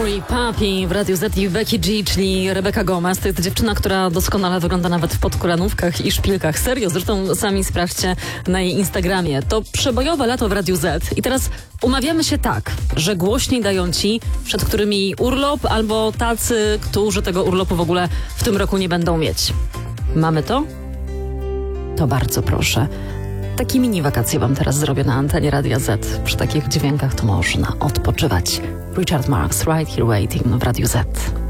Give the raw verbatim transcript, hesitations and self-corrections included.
Lori Papi w Radiu Z i Becky G, czyli Rebecca Gomez. To jest dziewczyna, która doskonale wygląda nawet w podkolanówkach i szpilkach. Serio, zresztą sami sprawdźcie na jej Instagramie. To przebojowe lato w Radiu Z i teraz umawiamy się tak, że głośniej dają ci, przed którymi urlop, albo tacy, którzy tego urlopu w ogóle w tym roku nie będą mieć. Mamy to? To bardzo proszę. Takie mini wakacje wam teraz zrobię na antenie Radia Z. Przy takich dźwiękach to można odpoczywać. Richard Marx, Right Here Waiting w Radiu Z.